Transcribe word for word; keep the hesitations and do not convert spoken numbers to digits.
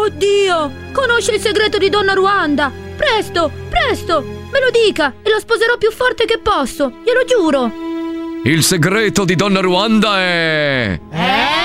Oddio! Conosce il segreto di Donna Ruanda! Presto, presto! Me lo dica e lo sposerò più forte che posso, glielo giuro! Il segreto di Donna Ruanda è... Eh?